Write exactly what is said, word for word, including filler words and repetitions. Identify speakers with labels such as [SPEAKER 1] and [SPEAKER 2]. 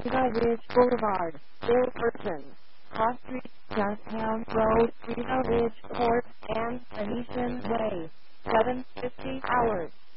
[SPEAKER 1] Riva Ridge Boulevard, Bill Person, Cross Street, Johnstown Road, Riva Ridge Court, and Venetian Way, seven fifty hours.